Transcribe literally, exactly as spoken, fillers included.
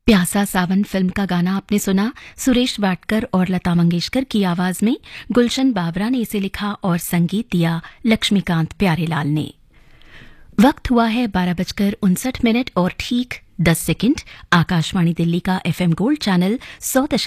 प्यासा सावन फिल्म का गाना आपने सुना। सुरेश वाडकर और लता मंगेशकर की आवाज में गुलशन बाबरा ने इसे लिखा और संगीत दिया लक्ष्मीकांत प्यारेलाल ने। वक्त हुआ है बारह बजकर उनसठ मिनट और ठीक दस सेकंड। आकाशवाणी दिल्ली का एफएम गोल्ड चैनल सौ